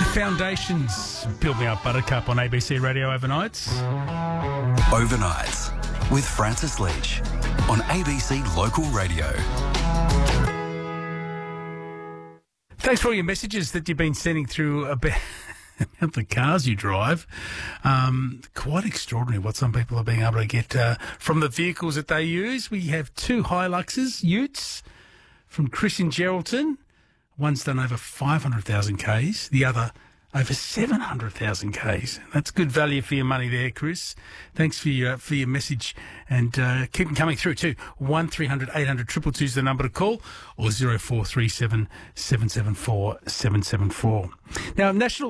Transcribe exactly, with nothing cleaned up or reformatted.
Foundations, Build Me Up Buttercup on A B C Radio Overnights. Overnights with Francis Leach on A B C Local Radio. Thanks for all your messages that you've been sending through about, about the cars you drive. Um, quite extraordinary what some people are being able to get uh, from the vehicles that they use. We have two Hiluxes, Utes, from Chris in Geraldton. One's done over five hundred thousand kays, the other over seven hundred thousand kays. That's good value for your money there, Chris. Thanks for your for your message, and uh, keep them coming through too. one three hundred eight hundred two two two is the number to call, or zero four three seven seven seven four seven seven four. Now, National